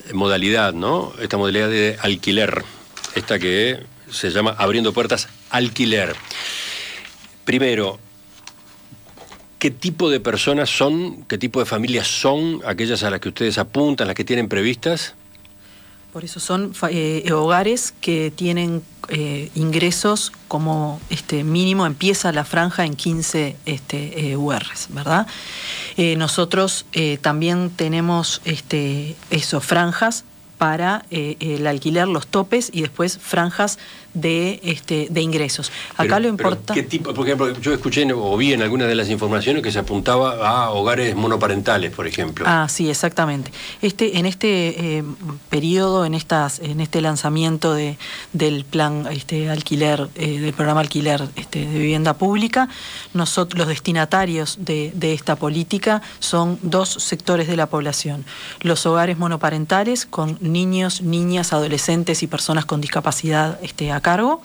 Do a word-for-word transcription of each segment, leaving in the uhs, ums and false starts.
modalidad, ¿no? Esta modalidad de alquiler, esta que se llama Abriendo Puertas Alquiler. Primero, ¿qué tipo de personas son, qué tipo de familias son aquellas a las que ustedes apuntan, las que tienen previstas? Por eso son eh, hogares que tienen eh, ingresos como este mínimo, empieza la franja en quince este, eh, U Rs, ¿verdad? Eh, nosotros eh, también tenemos este, eso, franjas para eh, el alquiler, los topes y después franjas de, este, de ingresos. Acá pero, lo importa... ¿qué tipo? Por ejemplo, yo escuché o vi en algunas de las informaciones que se apuntaba a hogares monoparentales, por ejemplo. Ah, sí, exactamente. Este, en este eh, periodo, en estas, en este lanzamiento de, del plan este, alquiler, eh, del programa alquiler este, de vivienda pública, nosotros, los destinatarios de, de esta política son dos sectores de la población: los hogares monoparentales con niños, niñas, adolescentes y personas con discapacidad este, a cargo,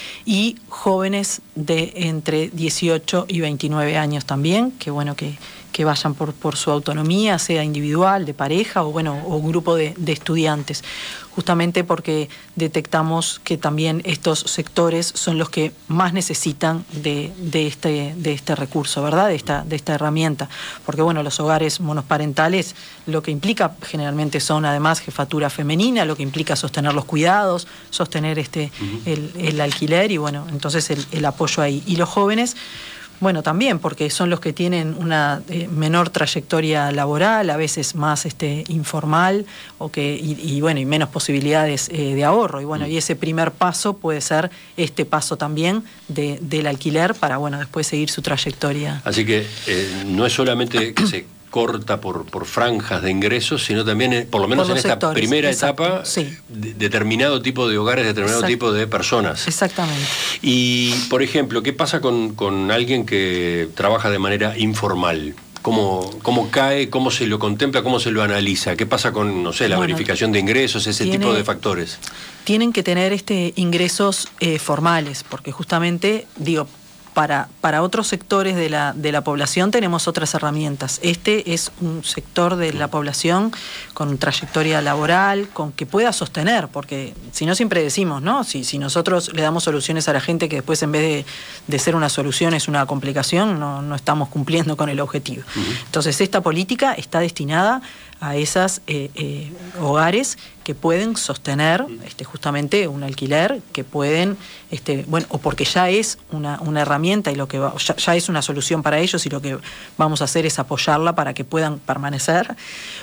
y jóvenes de entre dieciocho y veintinueve años también, que bueno, que, que vayan por, por su autonomía, sea individual, de pareja o bueno, o grupo de, de estudiantes, justamente porque detectamos que también estos sectores son los que más necesitan de, de, este, de este recurso, ¿verdad? De esta, de esta herramienta, porque bueno, los hogares monoparentales lo que implica generalmente son además jefatura femenina, lo que implica sostener los cuidados, sostener este, uh-huh. el, el alquiler y bueno, entonces el, el apoyo ahí. Y los jóvenes, bueno, también, porque son los que tienen una eh, menor trayectoria laboral, a veces más este, informal, o que, y, y bueno, y menos posibilidades eh, de ahorro. Y bueno, mm. y ese primer paso puede ser este paso también de, del alquiler para, bueno, después seguir su trayectoria. Así que eh, no es solamente que se corta por, por franjas de ingresos, sino también, por lo menos por en esta sectores, primera exacto, etapa, sí. de, determinado tipo de hogares, determinado exacto. tipo de personas. Exactamente. Y, por ejemplo, ¿qué pasa con, con alguien que trabaja de manera informal? ¿Cómo, cómo cae, cómo se lo contempla, cómo se lo analiza? ¿Qué pasa con, no sé, la bueno, verificación de ingresos, ese tiene, tipo de factores? Tienen que tener este ingresos eh, formales, porque justamente, digo, Para, para otros sectores de la, de la población tenemos otras herramientas. Este es un sector de la población con trayectoria laboral, con que pueda sostener, porque si no siempre decimos, ¿no? Si, si nosotros le damos soluciones a la gente que después en vez de, de ser una solución es una complicación, no, no estamos cumpliendo con el objetivo. Uh-huh. Entonces esta política está destinada a esos eh, eh, hogares que pueden sostener este, justamente un alquiler, que pueden, este, bueno, o porque ya es una, una herramienta y lo que va, ya, ya es una solución para ellos y lo que vamos a hacer es apoyarla para que puedan permanecer,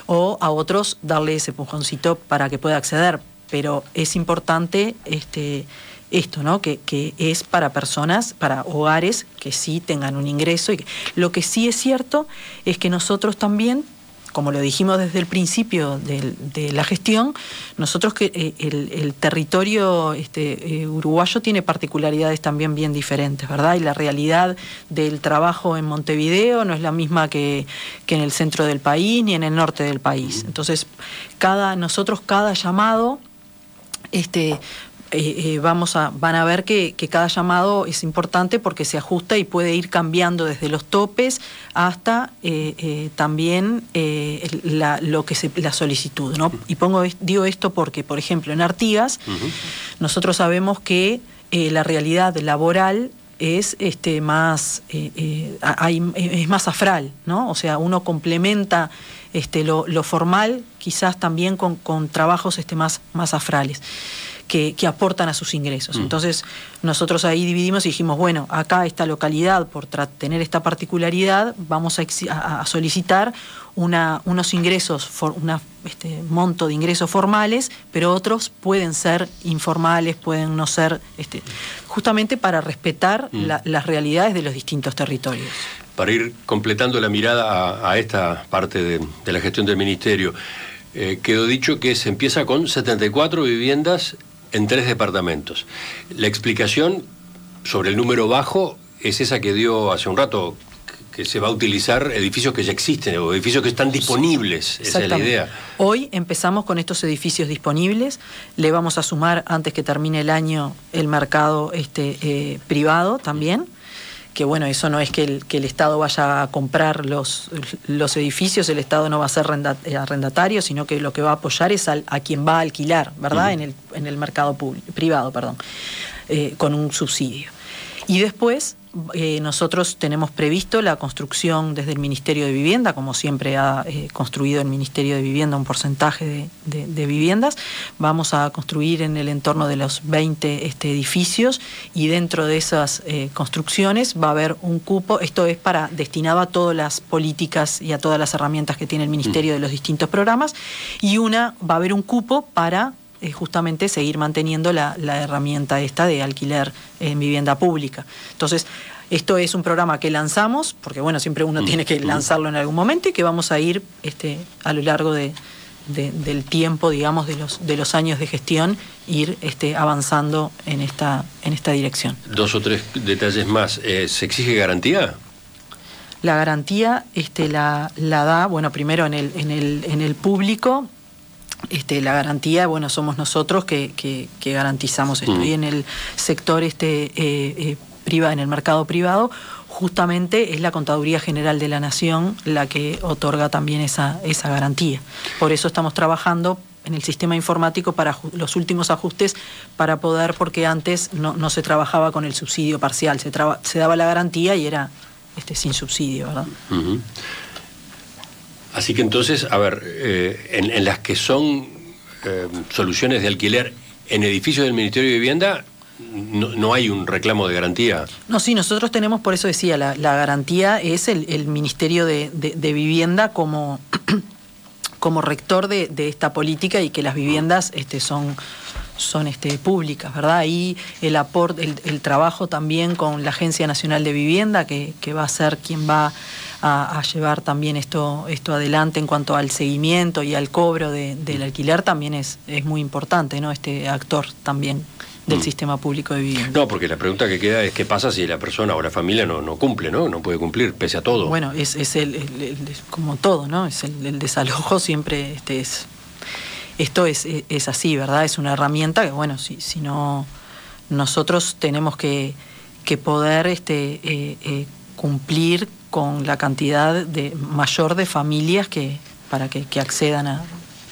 o a otros darle ese empujoncito para que pueda acceder. Pero es importante este, esto, ¿no? Que, que es para personas, para hogares que sí tengan un ingreso. Y que, lo que sí es cierto es que nosotros también, como lo dijimos desde el principio de, de la gestión, nosotros que eh, el, el territorio este, eh, uruguayo tiene particularidades también bien diferentes, ¿verdad? Y la realidad del trabajo en Montevideo no es la misma que, que en el centro del país ni en el norte del país. Entonces, cada, nosotros cada llamado, este, Eh, eh, vamos a, van a ver que, que cada llamado es importante porque se ajusta y puede ir cambiando desde los topes hasta eh, eh, también eh, la, lo que se, la solicitud, ¿no? Y pongo, digo esto porque, por ejemplo, en Artigas, uh-huh. nosotros sabemos que eh, la realidad laboral es este más eh, eh, hay, es más afral, ¿no? O sea, uno complementa este, lo, lo formal quizás también con, con trabajos este, más, más afrales. Que, que aportan a sus ingresos. Mm. Entonces, nosotros ahí dividimos y dijimos, bueno, acá esta localidad, por tener esta particularidad, vamos a, a, a solicitar una, unos ingresos, for, una, este, monto de ingresos formales, pero otros pueden ser informales, pueden no ser, este, justamente para respetar mm. la, las realidades de los distintos territorios. Para ir completando la mirada a, a esta parte de, de la gestión del Ministerio, eh, quedó dicho que se empieza con setenta y cuatro viviendas en tres departamentos. La explicación sobre el número bajo es esa que dio hace un rato, que se va a utilizar edificios que ya existen o edificios que están disponibles. Esa es la idea. Hoy empezamos con estos edificios disponibles, le vamos a sumar antes que termine el año el mercado este, eh, privado también, que bueno, eso no es que el, que el Estado vaya a comprar los, los edificios, el Estado no va a ser arrendatario, sino que lo que va a apoyar es al, a quien va a alquilar, ¿verdad? Uh-huh. En el, en el mercado público, privado, perdón, eh, con un subsidio. Y después eh, nosotros tenemos previsto la construcción desde el Ministerio de Vivienda, como siempre ha eh, construido el Ministerio de Vivienda un porcentaje de, de, de viviendas. Vamos a construir en el entorno de los veinte este, edificios, y dentro de esas eh, construcciones va a haber un cupo. Esto es para destinado a todas las políticas y a todas las herramientas que tiene el Ministerio de los distintos programas, y una va a haber un cupo para Eh, justamente seguir manteniendo la, la herramienta esta de alquiler en vivienda pública. Entonces, esto es un programa que lanzamos, porque bueno, siempre uno mm. tiene que lanzarlo en algún momento, y que vamos a ir este, a lo largo de, de, del tiempo, digamos, de los, de los años de gestión, ir este, avanzando en esta, en esta dirección. Dos o tres detalles más. Eh, ¿Se exige garantía? La garantía este, la, la da, bueno, primero en el, en el, en el público. Este, la garantía, bueno, somos nosotros que, que, que garantizamos esto. Mm. Y en el sector este, eh, eh, privado, en el mercado privado, justamente es la Contaduría General de la Nación la que otorga también esa, esa garantía. Por eso estamos trabajando en el sistema informático para los últimos ajustes, para poder, porque antes no, no se trabajaba con el subsidio parcial, se, traba, se daba la garantía y era este, sin subsidio, ¿verdad? Uh-huh. Así que entonces, a ver, eh, en, en las que son eh, soluciones de alquiler en edificios del Ministerio de Vivienda, no, no hay un reclamo de garantía. No, sí, nosotros tenemos, por eso decía, la, la garantía es el, el Ministerio de, de, de Vivienda como, como rector de, de esta política, y que las viviendas este, son... son este, públicas, ¿verdad? Ahí el aporte, el, el trabajo también con la Agencia Nacional de Vivienda, que, que va a ser quien va a, a llevar también esto, esto adelante en cuanto al seguimiento y al cobro de, del alquiler, también es, es muy importante, ¿no? Este actor también del mm. sistema público de vivienda. No, porque la pregunta que queda es qué pasa si la persona o la familia no, no cumple, ¿no? No puede cumplir, pese a todo. Bueno, es, es el, el, el como todo, ¿no? Es el, el desalojo siempre este, es... Esto es, es así, ¿verdad? Es una herramienta que, bueno, si, si no, nosotros tenemos que, que poder este, eh, eh, cumplir con la cantidad de mayor de familias que para que, que accedan a,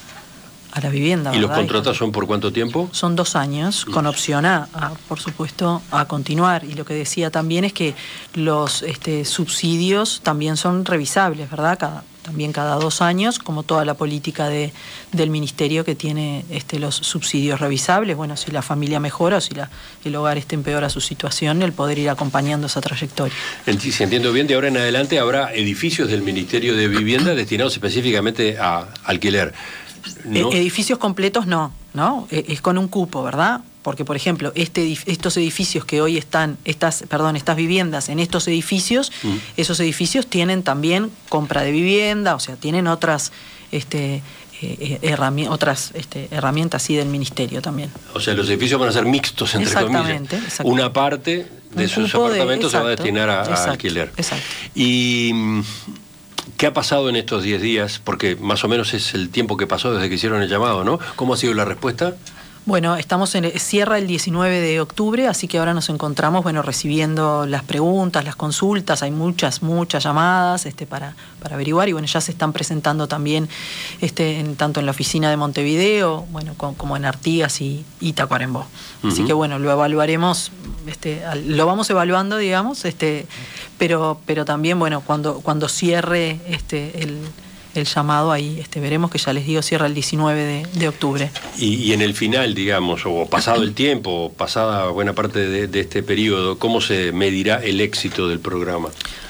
a la vivienda. ¿Y ¿verdad? los contratos son por cuánto tiempo? Son dos años, con opción a, a, por supuesto, a continuar. Y lo que decía también es que los este, subsidios también son revisables, ¿verdad? Cada también cada dos años, como toda la política de, del Ministerio, que tiene este, los subsidios revisables. Bueno, si la familia mejora o si la, el hogar este empeora su situación, el poder ir acompañando esa trayectoria. Si entiendo bien, de ahora en adelante habrá edificios del Ministerio de Vivienda destinados específicamente a alquiler. ¿No? Eh, edificios completos no, ¿no? Eh, es con un cupo, ¿verdad? Porque, por ejemplo, este, estos edificios que hoy están, estas, perdón, estas viviendas en estos edificios, mm. esos edificios tienen también compra de vivienda, o sea, tienen otras, este, eh, herrami otras este, herramientas sí del Ministerio también. O sea, los edificios van a ser mixtos, entre exactamente, comillas. Exactamente. Una parte de un esos apartamentos de, exacto, se va a destinar a, exacto, a alquiler. Exacto. Y ¿qué ha pasado en estos diez días? Porque más o menos es el tiempo que pasó desde que hicieron el llamado, ¿no? ¿Cómo ha sido la respuesta? Bueno, estamos en cierra el diecinueve de octubre, así que ahora nos encontramos, bueno, recibiendo las preguntas, las consultas, hay muchas, muchas llamadas este, para, para averiguar, y bueno, ya se están presentando también este, en, tanto en la oficina de Montevideo, bueno, con, como en Artigas y, y Tacuarembó. Uh-huh. Así que bueno, lo evaluaremos, este, lo vamos evaluando, digamos, este, pero, pero también, bueno, cuando, cuando cierre este, el... el llamado ahí, este, veremos que ya les digo, cierra el diecinueve de, de octubre. Y, y en el final, digamos, o pasado el tiempo, o pasada buena parte de, de este periodo, ¿cómo se medirá el éxito del programa?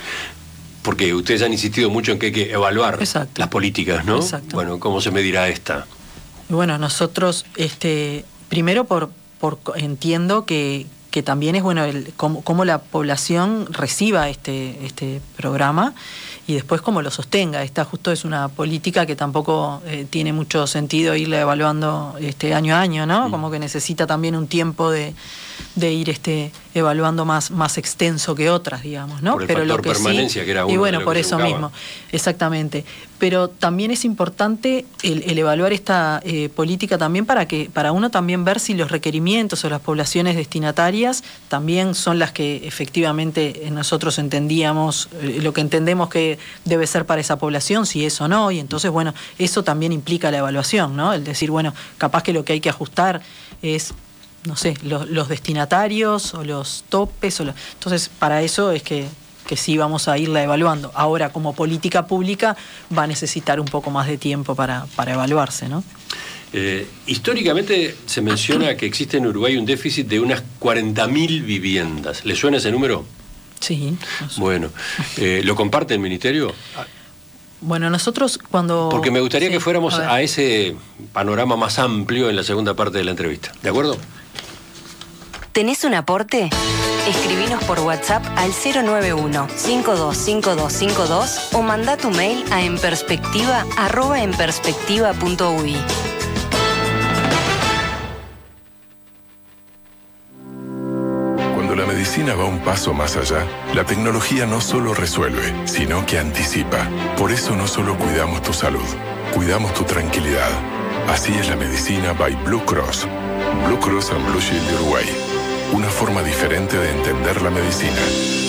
Porque ustedes han insistido mucho en que hay que evaluar Exacto. las políticas, ¿no? Exacto. Bueno, ¿cómo se medirá esta? Bueno, nosotros, este, primero por, por entiendo que, que también es bueno el, cómo, cómo la población reciba este, este programa, y después cómo lo sostenga. Esta justo es una política que tampoco eh, tiene mucho sentido irla evaluando este, año a año, ¿no? Mm. Como que necesita también un tiempo de, de ir este, evaluando más, más extenso que otras, digamos, ¿no? Por el Pero factor lo que permanencia, sí, que era uno y bueno, de lo por que se eso buscaba. mismo, exactamente. Pero también es importante el, el evaluar esta eh, política también para que para uno también ver si los requerimientos o las poblaciones destinatarias también son las que efectivamente nosotros entendíamos, eh, lo que entendemos que debe ser para esa población, si es o no, y entonces, bueno, eso también implica la evaluación, ¿no? El decir, bueno, capaz que lo que hay que ajustar es, no sé, los, los destinatarios o los topes, o lo, entonces para eso es que que sí vamos a irla evaluando. Ahora, como política pública, va a necesitar un poco más de tiempo para, para evaluarse, ¿no? Eh, históricamente se menciona que existe en Uruguay un déficit de unas cuarenta mil viviendas. ¿Le suena ese número? Sí. Bueno, eh, ¿lo comparte el Ministerio? Bueno, nosotros cuando... Porque me gustaría sí, que fuéramos a, a ese panorama más amplio en la segunda parte de la entrevista. ¿De acuerdo? ¿Tenés un aporte? Escribinos por WhatsApp al cero nueve uno, cinco dos cinco dos cinco dos o mandá tu mail a enperspectiva arroba enperspectiva punto uy. Cuando la medicina va un paso más allá, la tecnología no solo resuelve, sino que anticipa. Por eso no solo cuidamos tu salud, cuidamos tu tranquilidad. Así es la medicina by Blue Cross. Blue Cross and Blue Shield de Uruguay. Una forma diferente de entender la medicina.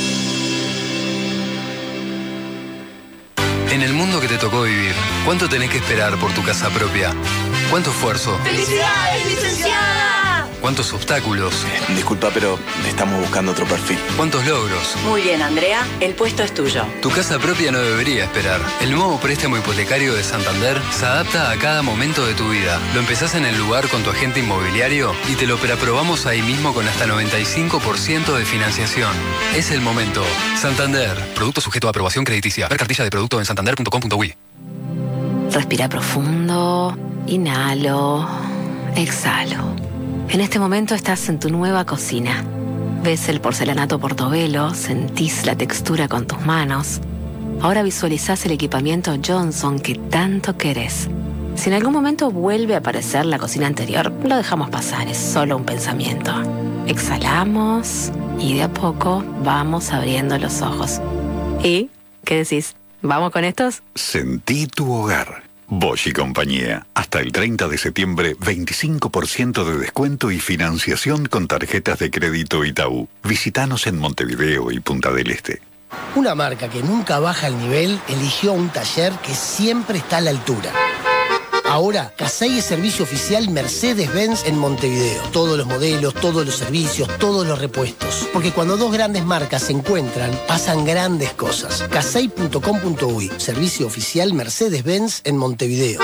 En el mundo que te tocó vivir, ¿cuánto tenés que esperar por tu casa propia? ¿Cuánto esfuerzo? ¡Felicidades, licenciada! ¿Cuántos obstáculos? Disculpa, pero estamos buscando otro perfil. ¿Cuántos logros? Muy bien, Andrea, el puesto es tuyo. Tu casa propia no debería esperar. El nuevo préstamo hipotecario de Santander se adapta a cada momento de tu vida. Lo empezás en el lugar con tu agente inmobiliario y te lo preaprobamos ahí mismo con hasta noventa y cinco por ciento de financiación. Es el momento. Santander. Producto sujeto a aprobación crediticia. Ver cartilla de producto en santander punto com punto uy. Respira profundo. Inhalo. Exhalo. En este momento estás en tu nueva cocina. Ves el porcelanato Portobello, sentís la textura con tus manos. Ahora visualizás el equipamiento Johnson que tanto querés. Si en algún momento vuelve a aparecer la cocina anterior, lo dejamos pasar, es solo un pensamiento. Exhalamos y de a poco vamos abriendo los ojos. ¿Y qué decís? ¿Vamos con estos? Sentí tu hogar. Bosch y compañía. Hasta el treinta de septiembre, veinticinco por ciento de descuento y financiación con tarjetas de crédito Itaú. Visítanos en Montevideo y Punta del Este. Una marca que nunca baja el nivel eligió un taller que siempre está a la altura. Ahora, Casey es servicio oficial Mercedes-Benz en Montevideo. Todos los modelos, todos los servicios, todos los repuestos. Porque cuando dos grandes marcas se encuentran, pasan grandes cosas. casey punto com punto uy, servicio oficial Mercedes-Benz en Montevideo.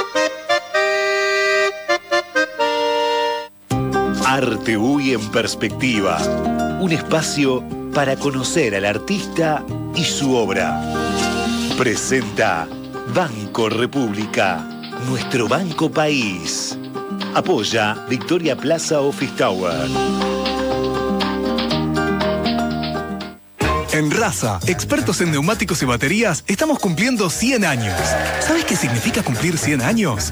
Arte Uy en Perspectiva. Un espacio para conocer al artista y su obra. Presenta Banco República. Nuestro Banco País. Apoya Victoria Plaza Office Tower. En Raza, expertos en neumáticos y baterías, estamos cumpliendo cien años. ¿Sabes qué significa cumplir cien años?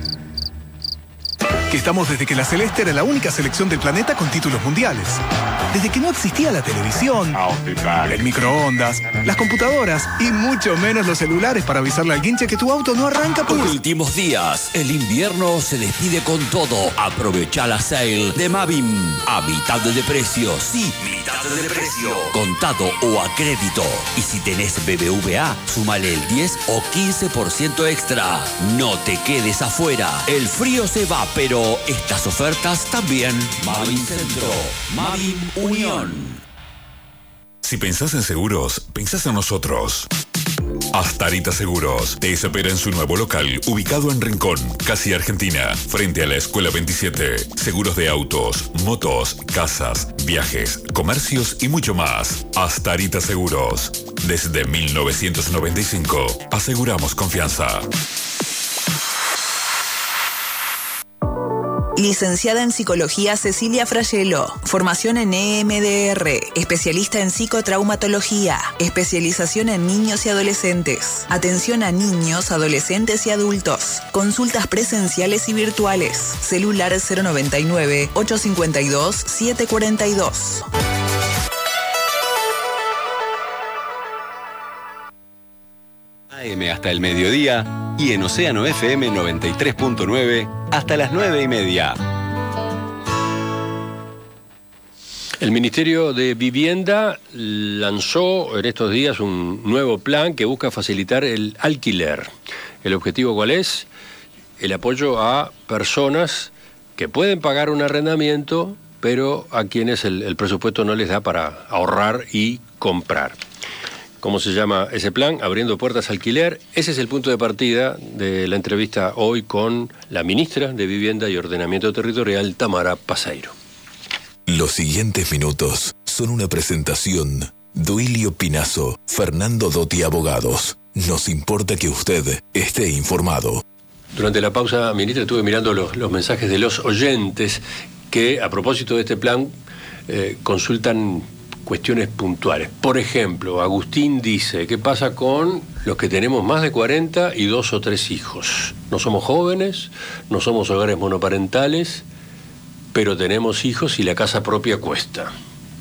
Que estamos desde que la Celeste era la única selección del planeta con títulos mundiales. Desde que no existía la televisión, el microondas, las computadoras y mucho menos los celulares para avisarle al guinche que tu auto no arranca por... Últimos días, el invierno se despide con todo. Aprovecha la sale de Mavim. A mitad de precio, sí, mitad de precio. Contado o a crédito. Y si tenés B B V A, súmale el diez o quince por ciento extra. No te quedes afuera. El frío se va, pero estas ofertas también. Mavim Centro. Mavim Unión. Si pensás en seguros, pensás en nosotros. Astarita Seguros te espera en su nuevo local, ubicado en Rincón, casi Argentina, frente a la Escuela veintisiete. Seguros de autos, motos, casas, viajes, comercios y mucho más. Astarita Seguros. Desde mil novecientos noventa y cinco, aseguramos confianza. Licenciada en Psicología Cecilia Frayelo. Formación en E M D R. Especialista en psicotraumatología. Especialización en niños y adolescentes. Atención a niños, adolescentes y adultos. Consultas presenciales y virtuales. Celular cero noventa y nueve, ochocientos cincuenta y dos, setecientos cuarenta y dos. A M hasta el mediodía y en Océano F M noventa y tres punto nueve hasta las nueve y media. El Ministerio de Vivienda lanzó en estos días un nuevo plan que busca facilitar el alquiler. ¿El objetivo cuál es? El apoyo a personas que pueden pagar un arrendamiento, pero a quienes el, el presupuesto no les da para ahorrar y comprar. ¿Cómo se llama ese plan? Abriendo puertas alquiler. Ese es el punto de partida de la entrevista hoy con la ministra de Vivienda y Ordenamiento Territorial, Tamara Paseiro. Los siguientes minutos son una presentación. Duilio Pinazo, Fernando Dotti Abogados. Nos importa que usted esté informado. Durante la pausa, ministra, estuve mirando los, los mensajes de los oyentes que, a propósito de este plan, eh, consultan cuestiones puntuales. Por ejemplo, Agustín dice, ¿qué pasa con los que tenemos más de cuarenta y dos o tres hijos? No somos jóvenes, no somos hogares monoparentales, pero tenemos hijos y la casa propia cuesta.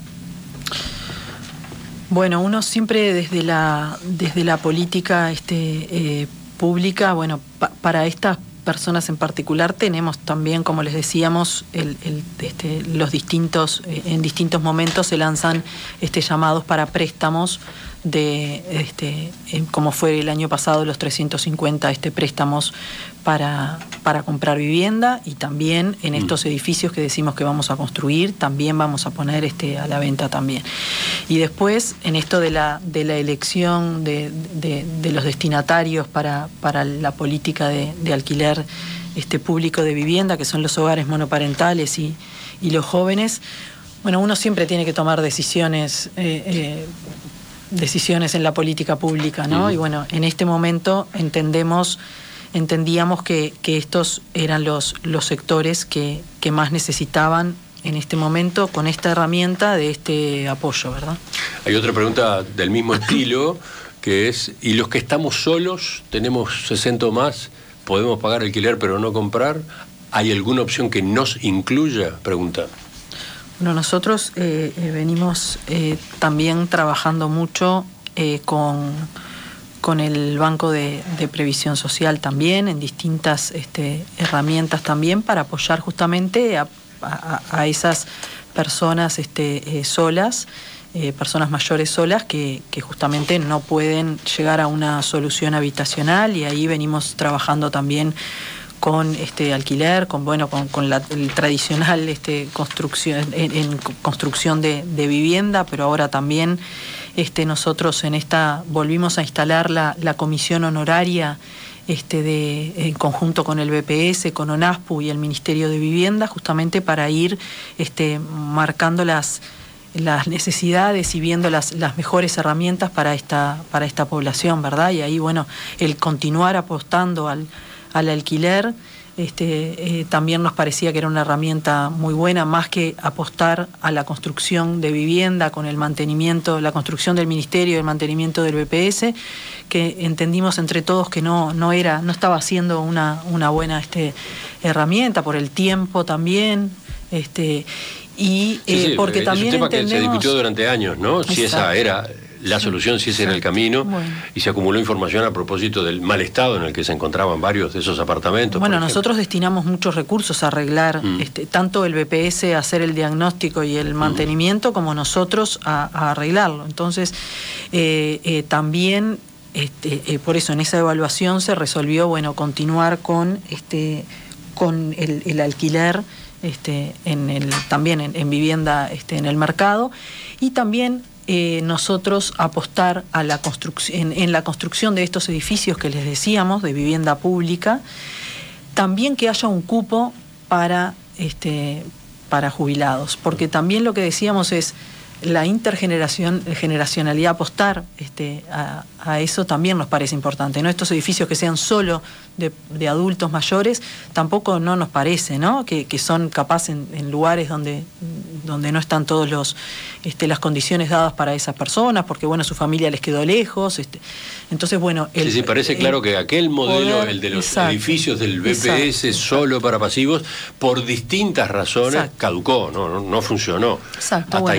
Bueno, uno siempre desde la desde la política este, eh, pública, bueno, pa, para estas personas en particular tenemos también, como les decíamos, el, el, este, los distintos, eh, en distintos momentos se lanzan este, llamados para préstamos de, este, eh, como fue el año pasado, los trescientos cincuenta este, préstamos para, para comprar vivienda, y también en estos edificios que decimos que vamos a construir, también vamos a poner este, a la venta también. Y después, en esto de la, de la elección de, de, de los destinatarios para, para la política de, de alquiler este, público de vivienda, que son los hogares monoparentales y, y los jóvenes, bueno, uno siempre tiene que tomar decisiones eh, eh, decisiones en la política pública, ¿no? Uh-huh. Y bueno, en este momento entendemos, entendíamos que, que estos eran los, los sectores que, que más necesitaban en este momento con esta herramienta de este apoyo, ¿verdad? Hay otra pregunta del mismo estilo, que es, ¿y los que estamos solos, tenemos sesenta o más, podemos pagar alquiler pero no comprar? ¿Hay alguna opción que nos incluya? Pregunta. Bueno, nosotros eh, eh, venimos eh, también trabajando mucho eh, con, con el Banco de, de Previsión Social también, en distintas este, herramientas también para apoyar justamente a, a, a esas personas este, eh, solas, eh, personas mayores solas que, que justamente no pueden llegar a una solución habitacional, y ahí venimos trabajando también con este alquiler, con bueno, con, con la el tradicional este construcción en, en construcción de, de vivienda, pero ahora también este nosotros en esta volvimos a instalar la, la comisión honoraria este de en conjunto con el B P S, con ONASPU y el Ministerio de Vivienda, justamente para ir este marcando las las necesidades y viendo las, las mejores herramientas para esta para esta población, ¿verdad? Y ahí bueno, el continuar apostando al al alquiler, este, eh, también nos parecía que era una herramienta muy buena, más que apostar a la construcción de vivienda con el mantenimiento, la construcción del Ministerio y el mantenimiento del B P S, que entendimos entre todos que no, no era, no estaba siendo una, una buena este, herramienta por el tiempo también, este, y eh, sí, sí, porque es también un tema entendemos... que se discutió durante años, ¿no? Si Exacto. esa era la solución, si ese era el camino, bueno. Y se acumuló información a propósito del mal estado en el que se encontraban varios de esos apartamentos. Bueno, nosotros destinamos muchos recursos a arreglar, mm. este, tanto el B P S a hacer el diagnóstico y el mantenimiento, mm. como nosotros a, a arreglarlo. Entonces, eh, eh, también, este, eh, por eso en esa evaluación se resolvió, bueno, continuar con, este, con el, el alquiler, este, en el, también en, en vivienda, este, en el mercado, y también Eh, nosotros apostar a la construcción, en, en la construcción de estos edificios que les decíamos, de vivienda pública, también que haya un cupo para, este, para jubilados, porque también lo que decíamos es la intergeneración, generacionalidad, apostar este, a, a eso también nos parece importante, ¿no? Estos edificios que sean solo de, de adultos mayores, tampoco no nos parece, ¿no? Que, que son capaz en, en lugares donde, donde no están todos los este, las condiciones dadas para esas personas, porque bueno, su familia les quedó lejos. Este, entonces, bueno, el, sí, sí, parece el, claro que aquel modelo, poder, el de los exacto, edificios del B P S exacto, solo exacto. para pasivos, por distintas razones exacto. caducó, no, no, no funcionó. Exacto, Hasta bueno, incluso entonces, por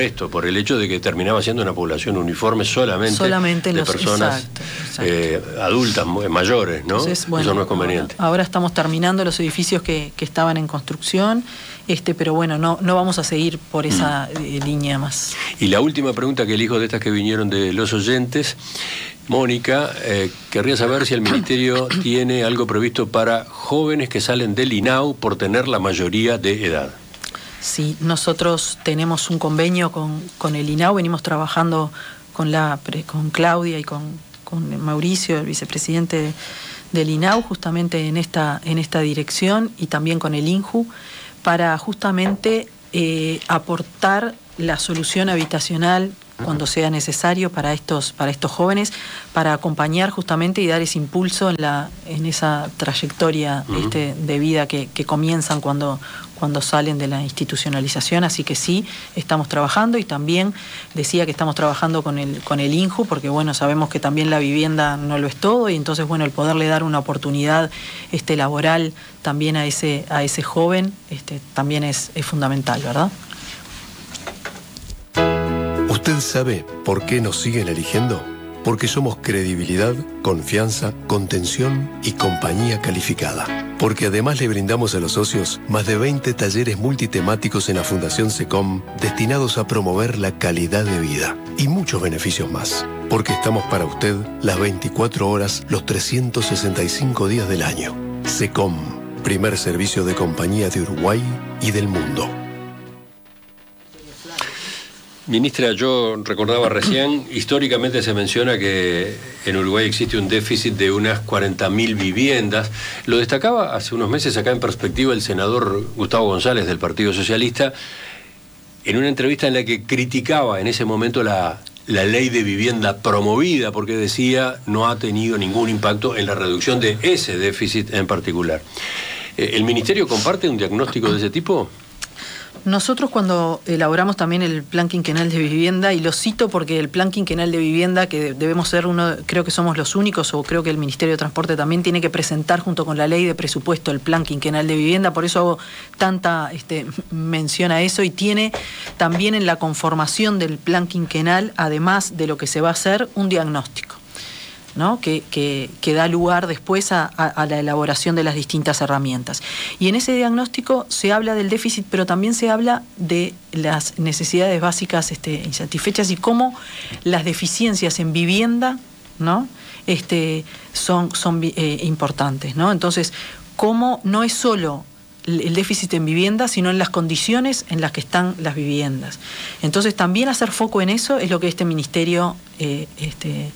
por esto, por el hecho de que terminaba siendo una población uniforme solamente, solamente de los, personas exacto, exacto. Eh, adultas, mayores, ¿no? Entonces, bueno, eso no es conveniente. Ahora, ahora estamos terminando los edificios que, que estaban en construcción, este, pero bueno, no, no vamos a seguir por esa mm. eh, línea más. Y la última pregunta que elijo de estas que vinieron de los oyentes, Mónica, eh, querría saber si el Ministerio tiene algo previsto para jóvenes que salen del I N A U por tener la mayoría de edad. Sí, nosotros tenemos un convenio con, con el I N A U, venimos trabajando con, la, con Claudia y con, con Mauricio, el vicepresidente del I N A U, justamente en esta, en esta dirección, y también con el INJU, para justamente eh, aportar la solución habitacional cuando sea necesario para estos, para estos jóvenes, para acompañar justamente y dar ese impulso en, la, en esa trayectoria uh-huh. este, de vida que, que comienzan cuando, cuando salen de la institucionalización. Así que sí, estamos trabajando, y también decía que estamos trabajando con el, con el INJU, porque bueno, sabemos que también la vivienda no lo es todo, y entonces bueno, el poderle dar una oportunidad este, laboral también a ese, a ese joven este, también es, es fundamental, ¿verdad? ¿Usted sabe por qué nos siguen eligiendo? Porque somos credibilidad, confianza, contención y compañía calificada. Porque además le brindamos a los socios más de veinte talleres multitemáticos en la Fundación SECOM destinados a promover la calidad de vida y muchos beneficios más. Porque estamos para usted las veinticuatro horas, los trescientos sesenta y cinco días del año. SECOM, primer servicio de compañía de Uruguay y del mundo. Ministra, yo recordaba recién, históricamente se menciona que en Uruguay existe un déficit de unas cuarenta mil viviendas. Lo destacaba hace unos meses acá en Perspectiva el senador Gustavo González del Partido Socialista, en una entrevista en la que criticaba en ese momento la, la ley de vivienda promovida, porque decía no ha tenido ningún impacto en la reducción de ese déficit en particular. ¿El Ministerio comparte un diagnóstico de ese tipo? Nosotros cuando elaboramos también el Plan Quinquenal de Vivienda, y lo cito porque el Plan Quinquenal de Vivienda, que debemos ser uno, creo que somos los únicos, o creo que el Ministerio de Transporte también tiene que presentar junto con la ley de presupuesto el Plan Quinquenal de Vivienda, por eso hago tanta este, mención a eso, y tiene también en la conformación del Plan Quinquenal, además de lo que se va a hacer, un diagnóstico, ¿no? que, que, que da lugar después a, a, a la elaboración de las distintas herramientas. Y en ese diagnóstico se habla del déficit, pero también se habla de las necesidades básicas este, insatisfechas, y cómo las deficiencias en vivienda, ¿no? este, son, son eh, importantes, ¿no? Entonces, cómo no es solo el déficit en vivienda, sino en las condiciones en las que están las viviendas. Entonces, también hacer foco en eso es lo que este ministerio eh, este,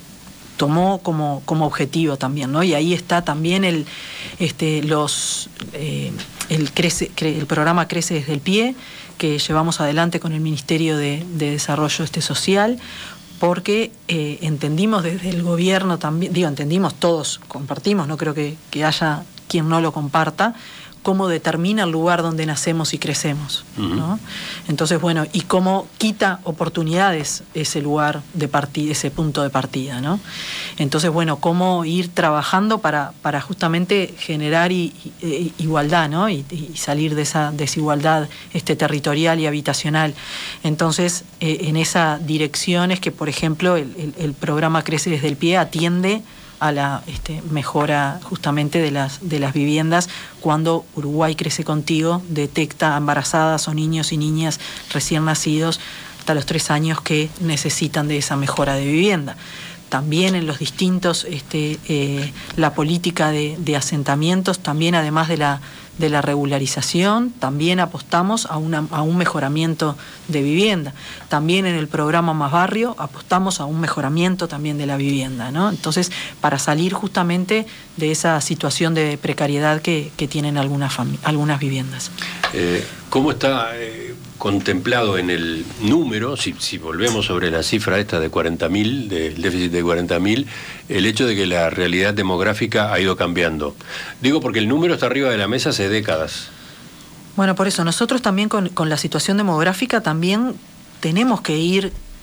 tomó como, como objetivo también, ¿no? Y ahí está también el, este, los, eh, el, crece, cre, el programa Crece desde el Pie, que llevamos adelante con el Ministerio de, de Desarrollo este, Social, porque eh, entendimos desde el gobierno también, digo, entendimos todos, compartimos, no creo que, que haya quien no lo comparta, cómo determina el lugar donde nacemos y crecemos, ¿no? Uh-huh. Entonces, bueno, y cómo quita oportunidades ese lugar de partida, ese punto de partida, ¿no? Entonces, bueno, cómo ir trabajando para, para justamente generar y, y, igualdad, ¿no? Y, y salir de esa desigualdad este, territorial y habitacional. Entonces, eh, en esa dirección es que, por ejemplo, el, el, el programa Crece desde el Pie atiende a la este, mejora justamente de las, de las viviendas, cuando Uruguay Crece Contigo detecta embarazadas o niños y niñas recién nacidos hasta los tres años que necesitan de esa mejora de vivienda. También en los distintos, este, eh, la política de, de asentamientos, también además de la, de la regularización, también apostamos a, una, a un mejoramiento de vivienda. También en el programa Más Barrio apostamos a un mejoramiento también de la vivienda, ¿no? Entonces, para salir justamente de esa situación de precariedad que, que tienen algunas, algunas viviendas. Eh, ¿Cómo está eh, contemplado en el número, si, si volvemos sobre la cifra esta de cuarenta mil, del déficit de cuarenta mil, el hecho de que la realidad demográfica ha ido cambiando? Digo porque el número está arriba de la mesa hace décadas. Bueno, por eso nosotros también con, con la situación demográfica también tenemos que ir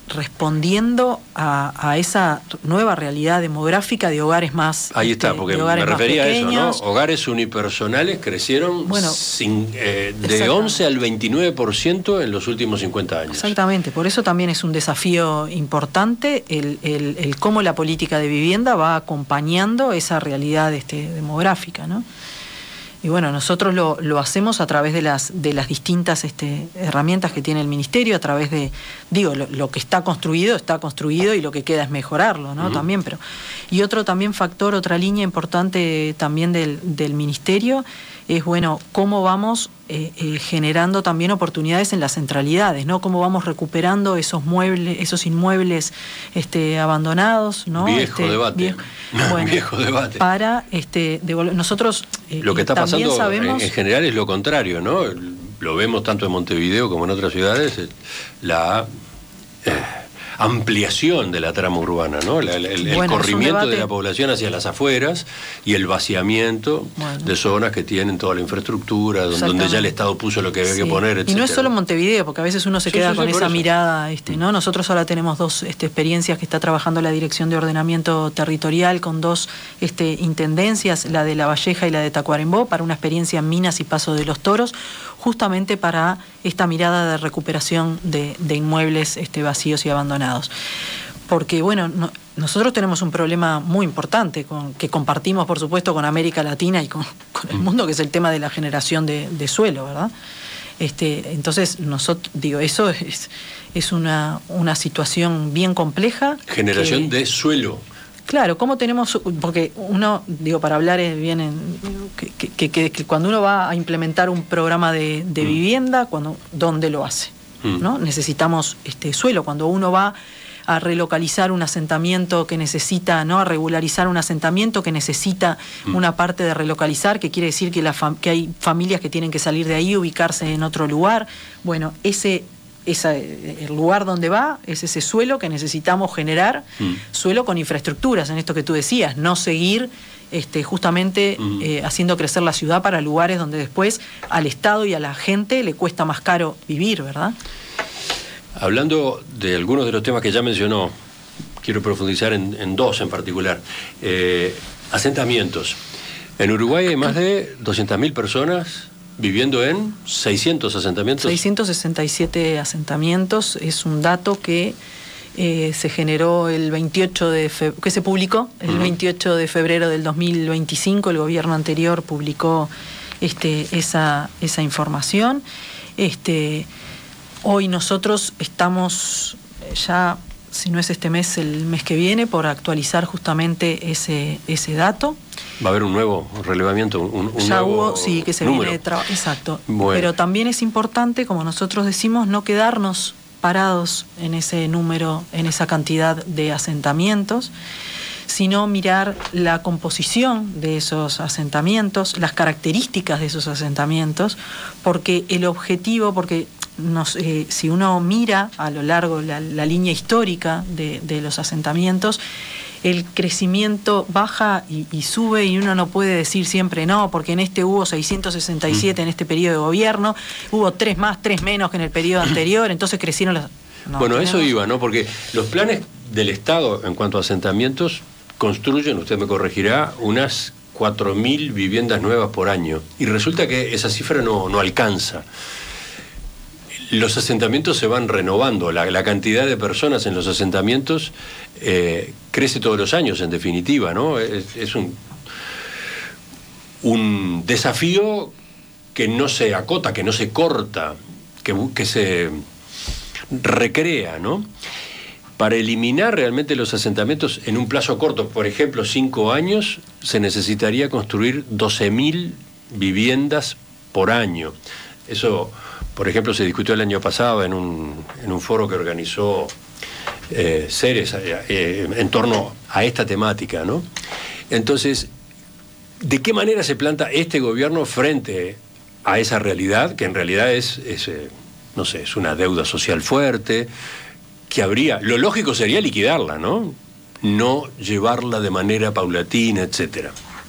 respondiendo a, a esa nueva realidad demográfica de hogares más Ahí está, este, porque de me refería a eso, ¿no? pequeños. Hogares unipersonales crecieron Bueno, sin, eh, de once al veintinueve por ciento en los últimos cincuenta años. Exactamente, por eso también es un desafío importante el, el, el cómo la política de vivienda va acompañando esa realidad este, demográfica, ¿no? Y bueno, nosotros lo, lo hacemos a través de las, de las distintas este, herramientas que tiene el Ministerio, a través de, digo, lo, lo que está construido, está construido y lo que queda es mejorarlo, ¿no? Uh-huh. También, pero. Y otro también factor, otra línea importante también del, del Ministerio es, bueno, cómo vamos eh, eh, generando también oportunidades en las centralidades, ¿no? Cómo vamos recuperando esos muebles, esos inmuebles este, abandonados, ¿no? Viejo este, debate. Viejo, bueno, viejo debate. Para este, devolver. Nosotros eh, lo que está pasando sabemos, en, en general es lo contrario, ¿no? Lo vemos tanto en Montevideo como en otras ciudades, la eh, ampliación de la trama urbana, ¿no? La, el, el bueno, corrimiento debate... de la población hacia las afueras y el vaciamiento bueno. de zonas que tienen toda la infraestructura, donde ya el Estado puso lo que había sí. que poner, etcétera. Y no es solo Montevideo, porque a veces uno se sí, queda sí, con sí, esa eso. mirada, este, ¿no? Nosotros ahora tenemos dos este, experiencias que está trabajando la Dirección de Ordenamiento Territorial con dos este, intendencias, la de La Valleja y la de Tacuarembó, para una experiencia en Minas y Paso de los Toros, justamente para esta mirada de recuperación de, de inmuebles este, vacíos y abandonados. Porque, bueno, no, nosotros tenemos un problema muy importante con, que compartimos, por supuesto, con América Latina y con, con el mundo, que es el tema de la generación de, de suelo, ¿verdad? Este, entonces, nosotros, digo, eso es, es una, una situación bien compleja. Generación que, de suelo. Claro, ¿cómo tenemos? Porque uno, digo, para hablar bien, en, que, que, que, que cuando uno va a implementar un programa de, de mm. vivienda, cuando, ¿dónde lo hace? Mm. ¿No? Necesitamos este suelo. Cuando uno va a relocalizar un asentamiento que necesita, ¿no? A regularizar un asentamiento que necesita mm. una parte de relocalizar, que quiere decir que, la fam- que hay familias que tienen que salir de ahí, ubicarse en otro lugar. Bueno, ese... Esa, el lugar donde va es ese suelo que necesitamos generar, mm. suelo con infraestructuras, en esto que tú decías, no seguir este, justamente mm. eh, haciendo crecer la ciudad para lugares donde después al Estado y a la gente le cuesta más caro vivir, ¿verdad? Hablando de algunos de los temas que ya mencionó, quiero profundizar en, en dos en particular. Eh, asentamientos. En Uruguay hay más de doscientas mil personas viviendo en seiscientos asentamientos. seiscientos sesenta y siete asentamientos, es un dato que eh, se generó el veintiocho de febrero, que se publicó el uh-huh. veintiocho de febrero del dos mil veinticinco, el gobierno anterior publicó este, esa, esa información. Este, hoy nosotros estamos ya, si no es este mes, el mes que viene, por actualizar justamente ese, ese dato. Va a haber un nuevo relevamiento, un, un ya nuevo hubo, sí, que se número. viene de trabajo. Exacto. Bueno. Pero también es importante, como nosotros decimos, no quedarnos parados en ese número, en esa cantidad de asentamientos, sino mirar la composición de esos asentamientos, las características de esos asentamientos, porque el objetivo, porque nos, eh, si uno mira a lo largo la, la línea histórica de, de los asentamientos, el crecimiento baja y, y sube, y uno no puede decir siempre no, porque en este hubo seiscientos sesenta y siete en este periodo de gobierno, hubo tres más, tres menos que en el periodo anterior, entonces crecieron las... No, bueno, tenemos... eso iba, ¿no? Porque los planes del Estado en cuanto a asentamientos construyen, usted me corregirá, unas cuatro mil viviendas nuevas por año, y resulta que esa cifra no, no alcanza. Los asentamientos se van renovando, la, la cantidad de personas en los asentamientos eh, crece todos los años, en definitiva, ¿no? Es, es un, un desafío que no se acota, que no se corta, que, que se recrea, ¿no? Para eliminar realmente los asentamientos en un plazo corto, por ejemplo, cinco años, se necesitaría construir doce mil viviendas por año. Eso... Por ejemplo, se discutió el año pasado en un, en un foro que organizó eh, Ceres eh, en torno a esta temática, ¿no? Entonces, ¿de qué manera se planta este gobierno frente a esa realidad, que en realidad es, es eh, no sé, es una deuda social fuerte, que habría, lo lógico sería liquidarla, ¿no? No llevarla de manera paulatina, etcétera.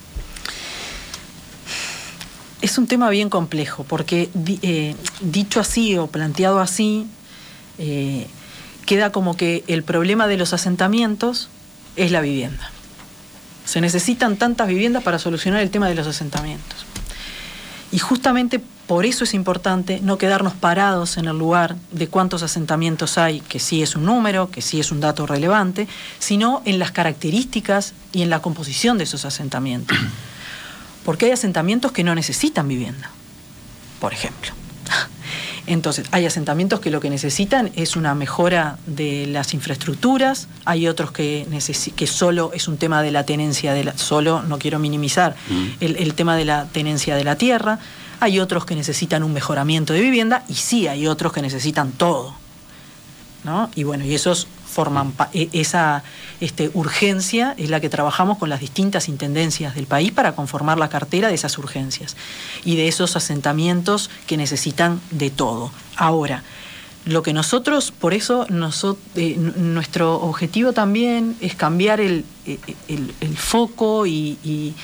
Es un tema bien complejo, porque eh, dicho así o planteado así, eh, queda como que el problema de los asentamientos es la vivienda. Se necesitan tantas viviendas para solucionar el tema de los asentamientos. Y justamente por eso es importante no quedarnos parados en el lugar de cuántos asentamientos hay, que sí es un número, que sí es un dato relevante, sino en las características y en la composición de esos asentamientos. Porque hay asentamientos que no necesitan vivienda, por ejemplo. Entonces, hay asentamientos que lo que necesitan es una mejora de las infraestructuras, hay otros que, necesi- que solo es un tema de la tenencia de la... Solo, no quiero minimizar, mm. el, el tema de la tenencia de la tierra, hay otros que necesitan un mejoramiento de vivienda, y sí, hay otros que necesitan todo, ¿no? Y bueno, y esos forman... Pa- esa este, urgencia es la que trabajamos con las distintas intendencias del país para conformar la cartera de esas urgencias y de esos asentamientos que necesitan de todo. Ahora, lo que nosotros, por eso nosotros, eh, nuestro objetivo también es cambiar el, el, el foco y, y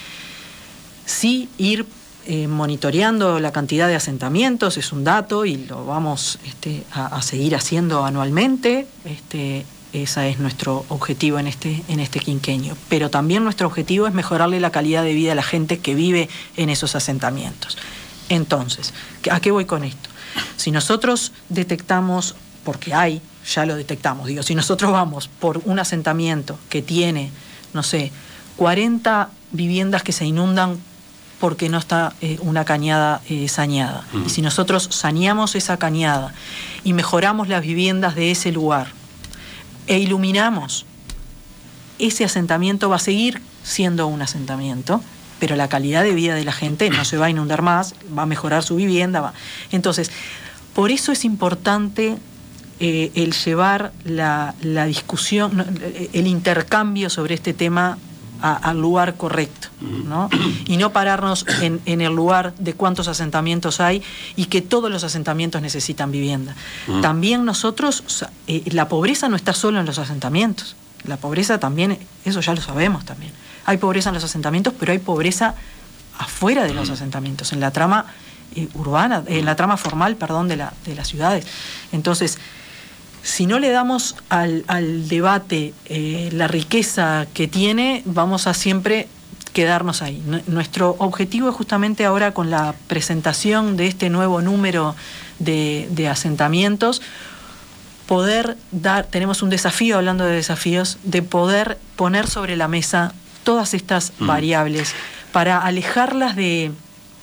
sí ir eh, monitoreando la cantidad de asentamientos, es un dato y lo vamos este, a, a seguir haciendo anualmente. Este, Ese es nuestro objetivo en este, en este quinquenio. Pero también nuestro objetivo es mejorarle la calidad de vida a la gente que vive en esos asentamientos. Entonces, ¿a qué voy con esto? Si nosotros detectamos, porque hay, ya lo detectamos, digo, si nosotros vamos por un asentamiento que tiene, no sé, cuarenta viviendas que se inundan porque no está eh, una cañada eh, saneada, mm. y si nosotros saneamos esa cañada y mejoramos las viviendas de ese lugar, e iluminamos, ese asentamiento va a seguir siendo un asentamiento, pero la calidad de vida de la gente no se va a inundar más, va a mejorar su vivienda. Va. Entonces, por eso es importante eh, el llevar la, la discusión, el intercambio sobre este tema a, al lugar correcto, ¿no? Y no pararnos en, en el lugar de cuántos asentamientos hay y que todos los asentamientos necesitan vivienda. Mm. También nosotros, eh, la pobreza no está solo en los asentamientos, la pobreza también, eso ya lo sabemos también. Hay pobreza en los asentamientos, pero hay pobreza afuera de los asentamientos, en la trama eh, urbana, en la trama formal, perdón, de, la, de las ciudades. Entonces, si no le damos al, al debate eh, la riqueza que tiene, vamos a siempre quedarnos ahí. N- nuestro objetivo es justamente ahora, con la presentación de este nuevo número de, de asentamientos, poder dar, tenemos un desafío, hablando de desafíos, de poder poner sobre la mesa todas estas mm. variables para alejarlas de...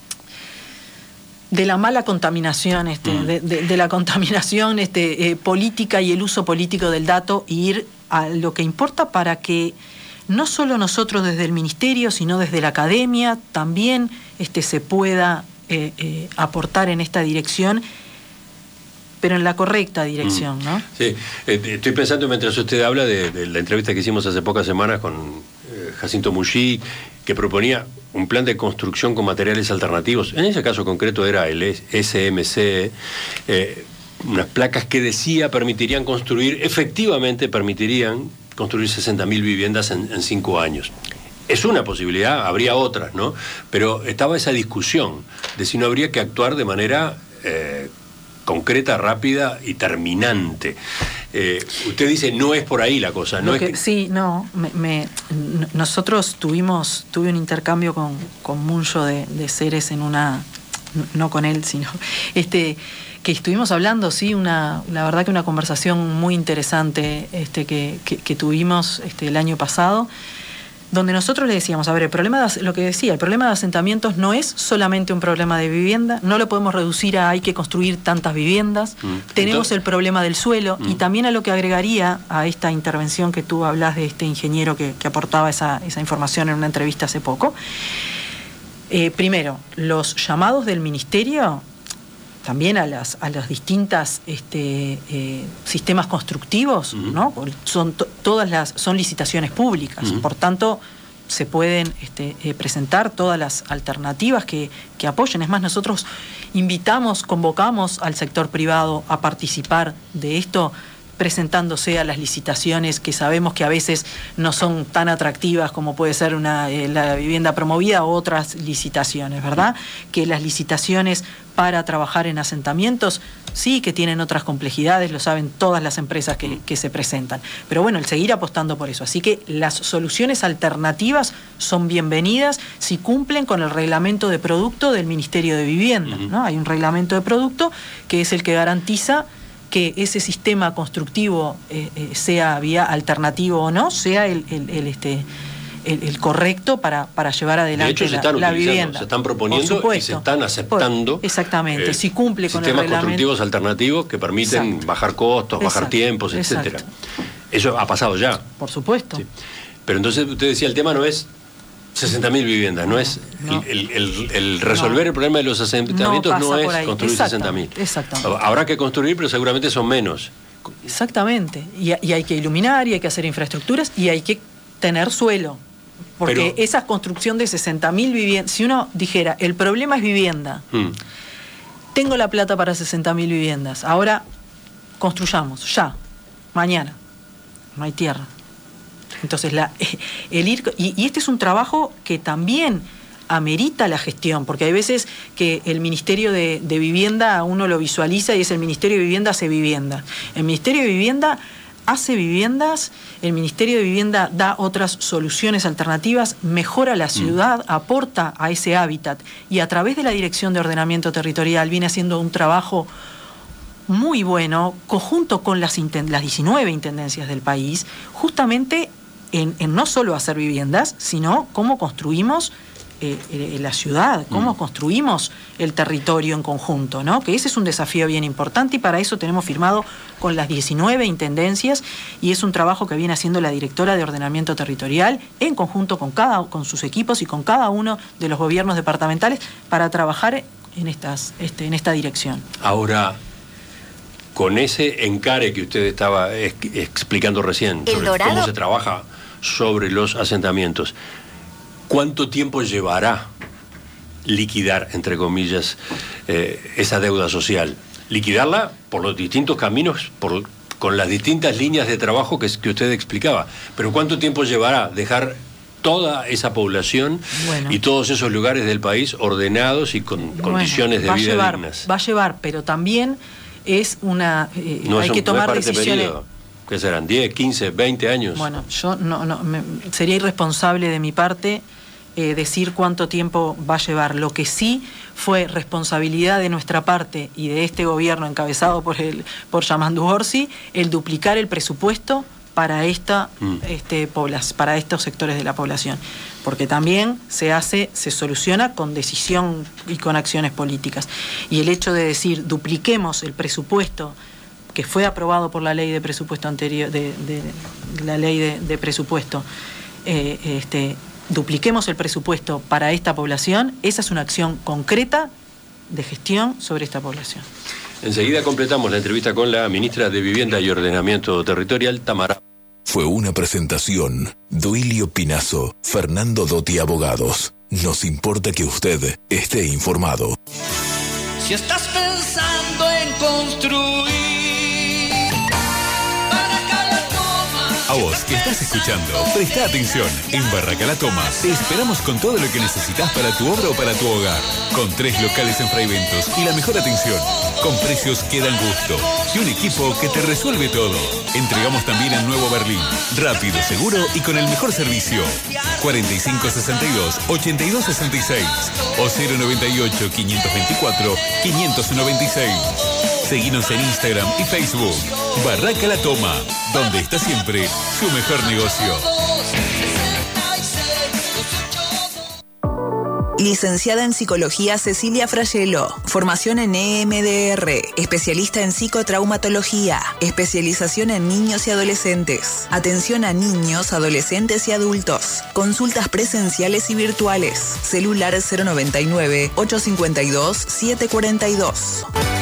de la mala contaminación, este, mm. de, de, de la contaminación este, eh, política y el uso político del dato, y ir a lo que importa para que no solo nosotros desde el Ministerio, sino desde la academia, también este, se pueda eh, eh, aportar en esta dirección, pero en la correcta dirección, mm. ¿no? Sí, eh, estoy pensando mientras usted habla de, de la entrevista que hicimos hace pocas semanas con eh, Jacinto Mushi, que proponía un plan de construcción con materiales alternativos. En ese caso concreto era el S M C, eh, unas placas que decía permitirían construir, efectivamente permitirían construir sesenta mil viviendas en, en cinco años. Es una posibilidad, habría otras, ¿no? Pero estaba esa discusión de si no habría que actuar de manera eh, concreta, rápida y terminante. Eh, usted dice, no es por ahí la cosa, ¿no? Que, es que... Sí, no, me, me, nosotros tuvimos, tuve un intercambio con, con Muncho de, de Ceres en una, no con él, sino, este, que estuvimos hablando, sí, una, la verdad que una conversación muy interesante este, que, que, que tuvimos este, el año pasado, donde nosotros le decíamos, a ver, el problema de, lo que decía, el problema de asentamientos no es solamente un problema de vivienda, no lo podemos reducir a hay que construir tantas viviendas, mm. tenemos Entonces, el problema del suelo, mm. y también a lo que agregaría a esta intervención que tú hablas de este ingeniero que, que aportaba esa, esa información en una entrevista hace poco. Eh, primero, los llamados del Ministerio también a las a los distintas este, eh, sistemas constructivos, uh-huh. ¿no? Son to, todas las son licitaciones públicas, uh-huh. por tanto se pueden este, eh, presentar todas las alternativas que, que apoyen. Es más, nosotros invitamos, convocamos al sector privado a participar de esto, presentándose a las licitaciones que sabemos que a veces no son tan atractivas como puede ser una, eh, la vivienda promovida o otras licitaciones, ¿verdad? Que las licitaciones para trabajar en asentamientos sí que tienen otras complejidades, lo saben todas las empresas que, que se presentan. Pero bueno, el seguir apostando por eso. Así que las soluciones alternativas son bienvenidas si cumplen con el reglamento de producto del Ministerio de Vivienda, ¿no? Hay un reglamento de producto que es el que garantiza que ese sistema constructivo, eh, eh, sea vía alternativo o no, sea el, el, el, este, el, el correcto para, para llevar adelante de hecho, la, se están la utilizando, vivienda. Se están proponiendo y se están aceptando. Por, exactamente, eh, si cumple con el sistemas reglamento. constructivos alternativos que permiten Exacto. bajar costos, bajar Exacto. tiempos, etcétera. Exacto. Eso ha pasado ya. Por supuesto. Sí. Pero entonces usted decía, el tema no es sesenta mil viviendas, no es no. El, el, el resolver no. el problema de los asentamientos, no, no es construir Exacto. sesenta mil. Exactamente. Habrá que construir, pero seguramente son menos. Exactamente. Y, y hay que iluminar, y hay que hacer infraestructuras, y hay que tener suelo. Porque pero, esa construcción de sesenta mil viviendas, si uno dijera, el problema es vivienda, hmm. tengo la plata para sesenta mil viviendas, ahora construyamos, ya, mañana, no hay tierra. Entonces, la, el ir, y, y este es un trabajo que también amerita la gestión, porque hay veces que el Ministerio de, de Vivienda uno lo visualiza y es el Ministerio de Vivienda hace vivienda. El Ministerio de Vivienda hace viviendas, el Ministerio de Vivienda da otras soluciones alternativas, mejora la ciudad, mm. aporta a ese hábitat y a través de la Dirección de Ordenamiento Territorial viene haciendo un trabajo muy bueno, conjunto con las, las diecinueve intendencias del país, justamente en, en no solo hacer viviendas, sino cómo construimos eh, eh, la ciudad, cómo mm. construimos el territorio en conjunto, ¿no? Que ese es un desafío bien importante y para eso tenemos firmado con las diecinueve intendencias y es un trabajo que viene haciendo la directora de Ordenamiento Territorial en conjunto con, cada, con sus equipos y con cada uno de los gobiernos departamentales para trabajar en, estas, este, en esta dirección. Ahora, con ese encare que usted estaba es, explicando recién, sobre cómo se trabaja sobre los asentamientos, ¿cuánto tiempo llevará liquidar, entre comillas, eh, esa deuda social? Liquidarla por los distintos caminos, por, con las distintas líneas de trabajo que, que usted explicaba. Pero ¿cuánto tiempo llevará dejar toda esa población bueno. y todos esos lugares del país ordenados y con bueno, condiciones de vida llevar, dignas? Va a llevar, pero también es una... Eh, no hay es un, que tomar no es decisiones... Periodo. ¿Qué serán? ¿diez, quince, veinte años? Bueno, yo no, no me, sería irresponsable de mi parte eh, decir cuánto tiempo va a llevar. Lo que sí fue responsabilidad de nuestra parte y de este gobierno encabezado por el por Yamandu Orsi, el duplicar el presupuesto para esta mm. este, para estos sectores de la población. Porque también se hace, se soluciona con decisión y con acciones políticas. Y el hecho de decir dupliquemos el presupuesto que fue aprobado por la ley de presupuesto anterior, de, de, de la ley de, de presupuesto, eh, este, dupliquemos el presupuesto para esta población, esa es una acción concreta de gestión sobre esta población. Enseguida completamos la entrevista con la ministra de Vivienda y Ordenamiento Territorial, Tamara. Fue una presentación, Duilio Pinazo, Fernando Dotti Abogados. Nos importa que usted esté informado. Si estás pensando en construir, a vos que estás escuchando, presta atención. En Barraca La Toma te esperamos con todo lo que necesitas para tu obra o para tu hogar. Con tres locales en Fraiventos y la mejor atención. Con precios que dan gusto. Y un equipo que te resuelve todo. Entregamos también a Nuevo Berlín. Rápido, seguro y con el mejor servicio. cuarenta y cinco sesenta y dos, ochenta y dos sesenta y seis o cero noventa y ocho, quinientos veinticuatro, quinientos noventa y seis. Seguinos en Instagram y Facebook. Barraca La Toma, donde está siempre su mejor negocio. Licenciada en Psicología Cecilia Frayelo. Formación en E M D R. Especialista en psicotraumatología. Especialización en niños y adolescentes. Atención a niños, adolescentes y adultos. Consultas presenciales y virtuales. Celular cero noventa y nueve, ochocientos cincuenta y dos, setecientos cuarenta y dos.